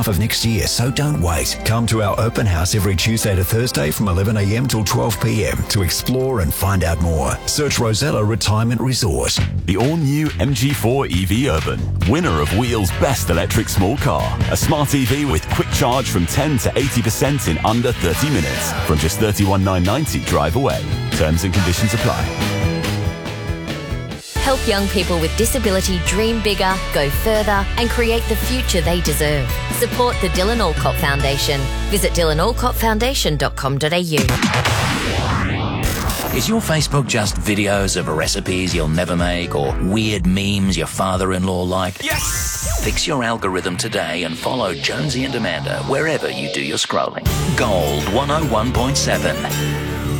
half of next year, so don't wait. Come to our open house every Tuesday to Thursday from 11 a.m. till 12 p.m. to explore and find out more. Search Rosella Retirement Resort. The all-new MG4 EV Urban, winner of Wheel's Best Electric Small Car. A smart EV with quick charge from 10 to 80% in under 30 minutes. From just $31,990 drive away. Terms and conditions apply. Help young people with disability dream bigger, go further and create the future they deserve. Support the Dylan Alcott Foundation. Visit dylanalcottfoundation.com.au. Is your Facebook just videos of recipes you'll never make or weird memes your father-in-law liked? Yes! Fix your algorithm today and follow Jonesy and Amanda wherever you do your scrolling. Gold 101.7.